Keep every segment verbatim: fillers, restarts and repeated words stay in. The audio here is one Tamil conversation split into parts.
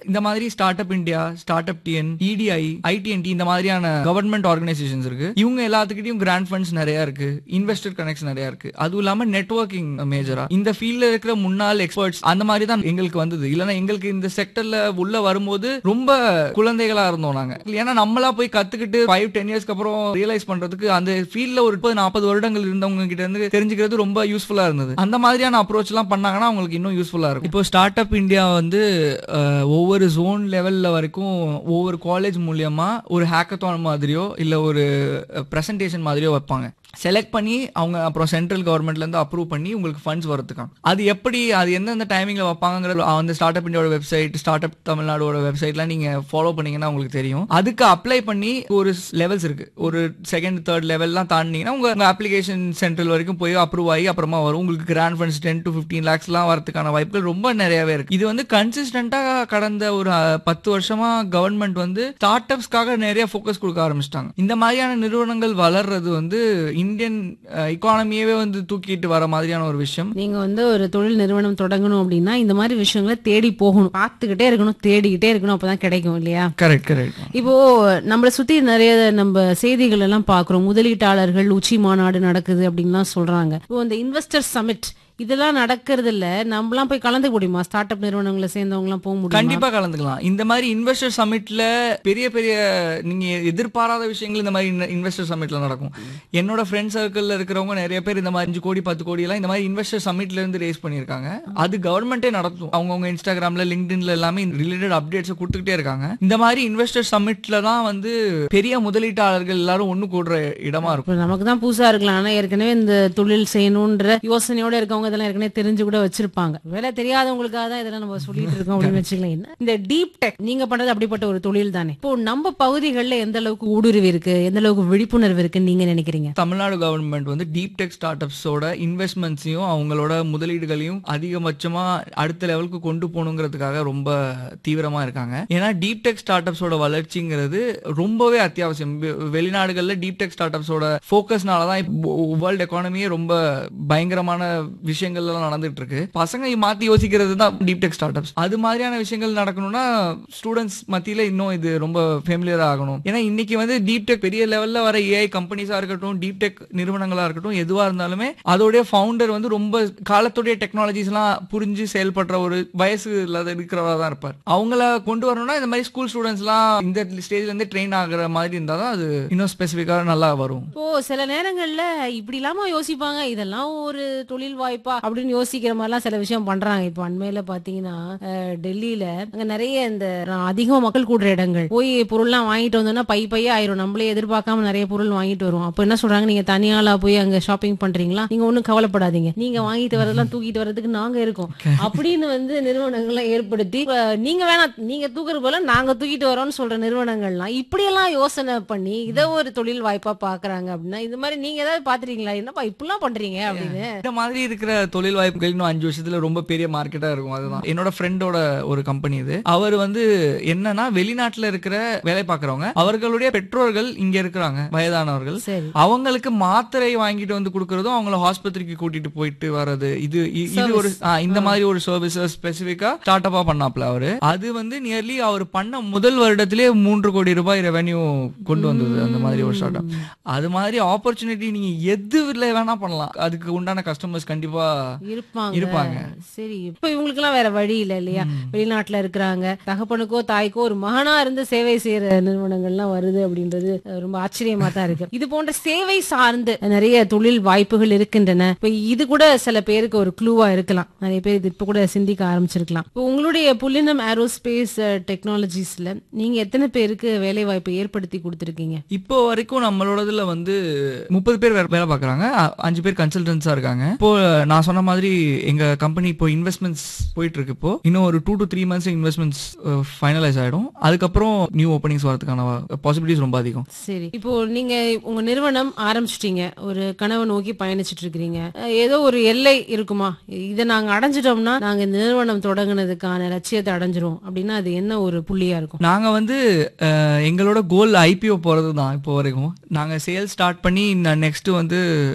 இந்த மாதிரி start up India, start up TN, EDI, ITNT இந்த மாதிரியான கவர்மெண்ட் ஆர்கனைசேஷன்ஸ் இருக்கு. இவங்க எல்லாத்துக்கிட்டையும் கிராண்ட் ஃபண்ட்ஸ் நிறைய இருக்கு, இன்வெஸ்டர் கனெக்ட்ஸ் நிறைய இருக்கு. அதுவும் இல்லாம நெட்வொர்க்கிங் மேஜரா இந்த ஃபீல்ட்ல இருக்கிற முன்னாள் எக்ஸ்பர்ட்ஸ் அந்த மாதிரி தான் எங்களுக்கு வந்தது. இல்லைன்னா எங்களுக்கு இந்த செக்டர்ல உள்ள வரும்போது ரொம்ப குழந்தைகளா இருந்தோம் நாங்க. ஏன்னா நம்மளா போய் கத்துக்கிட்டு ஃபைவ் டென் இயர்ஸ்க்கு அப்புறம் ரியலைஸ் பண்றதுக்கு அந்த ஃபீல்ட்ல ஒரு முப்பது நாற்பது வருடங்கள் இருந்தவங்க கிட்ட இருந்து தெரிஞ்சுக்கிறது ரொம்ப யூஸ்ஃபுல்லா இருந்தது. அந்த மாதிரியான அப்ரோச் எல்லாம் பண்ணாங்கன்னா அவங்களுக்கு இன்னும் யூஸ்ஃபுல்லா இருக்கும். இப்போ ஸ்டார்ட் அப் இந்தியா வந்து அஹ், ஒவ்வொரு ஜோன் லெவல்ல வரைக்கும் ஒவ்வொரு காலேஜ் மூலியமா ஒரு ஹேக்கத்தான் மாதிரியோ இல்ல ஒரு பிரசன்டேஷன் மாதிரியோ வைப்பாங்க. செலக்ட் பண்ணி அவங்க அப்புறம் சென்ட்ரல் கவர்மெண்ட்ல இருந்து அப்ரூவ் பண்ணி உங்களுக்கு ஃபண்ட்ஸ் வரதுக்காங்க. அது எப்படி, அது எந்தெந்த டைமிங்ல வைப்பாங்கிறது அந்த ஸ்டார்ட் அப் இந்தியாவோட வெப்சைட், ஸ்டார்ட் அப் தமிழ்நாடோட வெப்சைட்லாம் நீங்க ஃபாலோ பண்ணீங்கன்னா உங்களுக்கு தெரியும். அதுக்கு அப்ளை பண்ணி ஒரு லெவல்ஸ் இருக்கு. ஒரு செகண்ட் தேர்ட் லெவல்லாம் தாண்டினீங்கன்னா உங்க அப்ளிகேஷன் சென்ட்ரல் வரைக்கும் போய் அப்ரூவ் ஆகி அப்புறமா வரும். உங்களுக்கு grand funds ten to fifteen lakhs எல்லாம் வரதுக்கான வாய்ப்புகள் ரொம்ப நிறையவே இருக்கு. இது வந்து கன்சிஸ்டன்டா கடந்த ஒரு அஹ், பத்து வருஷமா கவர்மெண்ட் வந்து ஸ்டார்ட் அப்ஸ்க்காக நிறைய ஃபோக்கஸ் கொடுக்க ஆரம்பிச்சிட்டாங்க. இந்த மாதிரியான நிறுவனங்கள் வளர்றது வந்து இந்தியன் எக்கானமியவே வந்து தூக்கிட்டு வர மாதிரியான ஒரு விஷயம். நீங்க வந்து ஒரு தொழில் நிறுவனம் தொடங்கணும் அப்படின்னா இந்த மாதிரி விஷயங்களை தேடி போகணும், பார்த்துக்கிட்டே இருக்கணும், தேடிக்கிட்டே இருக்கணும், அப்பதான் கிடைக்கும் இல்லையா? Correct correct. இப்போ நம்மளை சுத்தி நிறைய நம்ம செய்திகள் எல்லாம் பாக்குறோம். முதலீட்டாளர்கள் உச்சி மாநாடு நடக்குது அப்படின்லாம் சொல்றாங்க. இப்போ இந்த இன்வெஸ்டர் சமிட் இதெல்லாம் நடக்கிறது இல்ல, நம்மளாம் போய் கலந்துக்க முடியுமா? ஸ்டார்ட் அப் நிறுவனங்களை சேர்ந்தவங்க எல்லாம் போக முடியும்? கண்டிப்பா கலந்துக்கலாம். இந்த மாதிரி இன்வெஸ்டர் சமிட்ல பெரிய பெரிய நீங்க எதிர்பாராத விஷயங்கள் இந்த மாதிரி இன்வெஸ்டர் சமிட்ல நடக்கும். என்னோட ஃப்ரெண்ட் சர்க்கிள்ல இருக்கிறவங்க நிறைய பேர் இந்த மாதிரி அஞ்சு கோடி பத்து கோடி எல்லாம் இந்த மாதிரி இன்வெஸ்டர் சமிட்ல இருந்து ரேஸ் பண்ணிருக்காங்க. அது கவர்மெண்டே நடத்தும். அவங்கவுங்க இன்ஸ்டாகிராம்ல லிங்க்டின்ல எல்லாமே ரிலேட்டட் அப்டேட்ஸ் கொடுத்துக்கிட்டே இருக்காங்க. இந்த மாதிரி இன்வெஸ்டர் சமிட்ல தான் வந்து பெரிய முதலீட்டாளர்கள் எல்லாரும் ஒண்ணு கூடுற இடமா இருக்கும். இப்போ நமக்கு தான் புதுசா இருக்கலாம், ஆனா ஏற்கனவே இந்த தொழில் செய்யணும்ன்ற யோசனையோட இருக்கவங்க இதெல்லாம் ஏற்கனவே தெரிஞ்சு கூட வச்சிருப்பாங்க. வேலை தெரியாதவங்களுக்காக தான் இதெல்லாம் நம்ம சொல்லிட்டு இருக்கோம் அப்படின்னு வச்சுக்கலாம். என்ன இந்த டீப் டெக் நீங்க பண்றது அப்படிப்பட்ட ஒரு தொழில் தானே. இப்போ நம்ம பகுதிகளில் எந்த அளவுக்கு ஊடுருவி இருக்கு, எந்த அளவுக்கு விழிப்புணர்வு இருக்குன்னு நீங்க நினைக்கிறீங்க? தமிழ்நாடு கவர்மெண்ட் வந்து டீப் டெக் ஸ்டார்ட் அப்ஸோட இன்வெஸ்ட்மெண்ட்ஸையும் அவங்களோட முதலீடுகளையும் அதிகபட்சமா அடுத்த லெவலுக்கு கொண்டு போகணுங்கிறதுக்காக ரொம்ப தீவிரமா இருக்காங்க. ஏன்னா டீப் டெக் ஸ்டார்ட் அப்ஸோட வளர்ச்சிங்கிறது ரொம்பவே அத்தியாவசியம். வெ- வெளிநாடுகள்ல டீப் டெக் ஸ்டார்ட் அப்ஸோட ஃபோக்கஸ்னால தான் வேர்ல்ட் எக்கானமியே ரொம்ப பயங்கரமான விஷயங்கள் எல்லாம் நடந்துட்டு இருக்கு. பசங்க மாத்தி யோசிக்கிறது தான் டீப் டெக் ஸ்டார்ட் அப்ஸ். அது மாதிரியான விஷயங்கள் நடக்கணும்னா ஸ்டூடெண்ட்ஸ் மத்தியில இன்னும் இது ரொம்ப ஃபெமிலியர் ஆகணும். ஏன்னா இன்னைக்கு வந்து டீப் டெக் பெரிய லெவல்ல வர ஏஐ கம்பெனிஸா இருக்கட்டும், டீப் டெக் நிறுவனங்களா இருக்கட்டும், எதுவா இருந்தாலுமே அதோடைய ஃபவுண்டர் வந்து ரொம்ப காலத்துடைய டெக்னாலஜிஸ் எல்லாம் புரிஞ்சு செயல்படுற ஒரு வயசு இருக்கிறவரா தான் இருப்பார். அவங்கள கொண்டு வரணும்னா இந்த மாதிரி ஸ்கூல் ஸ்டூடெண்ட்ஸ் எல்லாம் இந்த ஸ்டேஜ்ல இருந்து ட்ரெயின் ஆகுற மாதிரி இருந்தா தான் அது இன்னும் ஸ்பெசிஃபிக்கா நல்லா வரும். இப்போ சில நேரங்கள்ல இப்படி இல்லாம யோசிப்பாங்க, இதெல்லாம் ஒரு தொழில் வாய்ப்பா அப்படின்னு யோசிக்கிற மாதிரிலாம் சில விஷயம் பண்றாங்க. இப்போ அண்மையில பாத்தீங்கன்னா அஹ், டெல்லியில அங்க நிறைய இந்த அதிகமா மக்கள் கூடுற இடங்கள் போய் பொருள்லாம் வாங்கிட்டு வந்தோம்னா பை பையா ஆயிரும். நம்மளே எதிர்பார்க்காம நிறைய பொருள் வாங்கிட்டு வருவோம். அப்ப என்ன சொல்றாங்க, நீங்க தனியாளா போய் அங்க ஷாப்பிங் பண்றீங்களா, நீங்க ஒண்ணும் கவலைப்படாதீங்க, நீங்க வாங்கிட்டு வரதெல்லாம் தூக்கிட்டு வர்றதுக்கு நாங்க இருக்கோம் அப்படின்னு வந்து நிறுவனங்கள்லாம் ஏற்படுத்தி இப்ப நீங்க வேணா நீங்க தூக்குறது போல நாங்க தூக்கிட்டு வரோம்னு சொல்ற நிறுவனங்கள்லாம் இப்படி எல்லாம் யோசனை பண்ணி இதை ஒரு தொழில் வாய்ப்பா பாக்குறாங்க. அப்படின்னா இந்த மாதிரி நீங்க ஏதாவது பாத்துறீங்களா, என்னப்பா இப்படிலாம் பண்றீங்க அப்படின்னு? இந்த மாதிரி இருக்கிற தொழில் வாய்ப்புகள் இன்னும் அஞ்சு வருஷத்துல ரொம்ப பெரிய மார்க்கெட்டா இருக்கும். அதுதான் என்னோட ஃப்ரெண்டோட ஒரு கம்பெனி இது. அவர் வந்து என்னன்னா வெளிநாட்டுல இருக்கிற வேலை பார்க்கறவங்க அவர்களுடைய பெற்றோர்கள் இங்க இருக்கிறாங்க, வயதானவர்கள். சரி. அவங்களுக்கு மாத்திரை வாங்கிட்டு வந்து கொடுக்கறதும் அவங்கள ஹாஸ்பத்திரிக்கு கூட்டிட்டு போயிட்டு வர்றது, இது இ- இது ஒரு ஆ, இந்த மாதிரி ஒரு சர்வீஸ் ஸ்பெசிபிக்கா ஸ்டார்ட் அப்பா பண்ணாப்ல அவரு. அது வந்து நியர்லி அவர் பண்ண முதல் வருடத்திலே மூன்று கோடி ரூபாய் ரெவென்யூ கொண்டு வந்தது. அந்த மாதிரி ஒரு ஸ்டார்ட் அப். அது மாதிரி ஆப்பர்ச்சுனிட்டி நீங்க எதுல வேணா பண்ணலாம். அதுக்கு உண்டான கஸ்டமர்ஸ் கண்டிப்பா இருப்பாங்க இருப்பாங்க. சரி. இப்ப இவங்களுக்கு எல்லாம் வேற வழி இல்ல இல்லையா, வெளிநாட்டுல இருக்கிறாங்க, தகப்பனுக்கோ தாய்க்கோ ஒரு மகனா இருந்து சேவை செய்யற நிறுவனங்கள்லாம் வருது அப்படின்றது அஹ், ரொம்ப ஆச்சரியமா தான் இருக்கு. இது போன்ற சேவை சார்ந்து நிறைய தொழில் வாய்ப்புகள் இருக்கின்றன. இப்ப இது கூட சில பேருக்கு ஒரு க்ளூவா இருக்கலாம், நிறைய பேர் இது இப்ப கூட சிந்திக்க ஆரம்பிச்சிருக்கலாம். இப்போ உங்களுடைய புல்லினம் ஏரோஸ்பேஸ் டெக்னாலஜிஸ்ல நீங்க எத்தனை பேருக்கு வேலை வாய்ப்பு ஏற்படுத்தி கொடுத்திருக்கீங்க? இப்போ வரைக்கும் நம்மளோடதுல வந்து முப்பது பேர் வேற- வேலை பார்க்கறாங்க. அ- அஞ்சு பேர் கன்சல்டன்ஸா இருக்காங்க. இப்போ நான் சொன்ன மாதிரி எங்க கம்பெனி இப்போ இன்வெஸ்ட்மெண்ட்ஸ் போயிட்டு இருக்கு. இப்போ இன்னும் ஒரு two to three months investments finalise ஆயிடும். அதுக்கப்புறம் நியூ ஓப்பனிங்ஸ் வரதுக்கான பாசிபிலிட்டிஸ் ரொம்ப அதிகம். சரி. இப்போ நீங்க உங்க நிறுவனம் ஆரம்பிச்சிட்டீங்க, ஒரு கனவை நோக்கி பயணிச்சிட்டு இருக்கிறீங்க. அஹ் ஏதோ ஒரு எல்லை இருக்குமா, இதை நாங்க அடைஞ்சிட்டோம்னா நாங்க இந்த நிறுவனம் தொடங்குனதுக்கான லட்சியத்தை அடைஞ்சிரும் அப்படின்னா அது என்ன ஒரு புள்ளியா இருக்கும்? நாங்க வந்து அஹ், எங்களோட கோல் ஐபிஓ போறது தான். இப்போ வரைக்கும் நாங்க சேல் ஸ்டார்ட் பண்ணி நெக்ஸ்ட் வந்து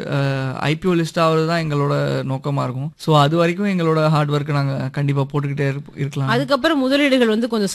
ஐபிஓ லிஸ்ட் ஆகுறது தான் எங்களோட நோக்கமா இருக்கும். ஸோ அது வரைக்கும் எங்களோட ஹார்ட் ஒர்க் நாங்க கண்டிப்பா போட்டுக்கிட்டே இருப்ப- இருக்கலாம். அதுக்கப்புறம் முதலீடுகள் வந்து கொஞ்சம்